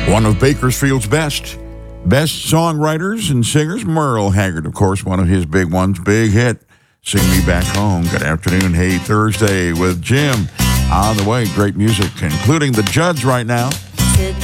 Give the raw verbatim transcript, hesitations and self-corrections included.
One of Bakersfield's best, best songwriters and singers, Merle Haggard, of course, one of his big ones, big hit, Sing Me Back Home. Good afternoon. Hey, Thursday with Jim. On the way, great music, including the Judds right now.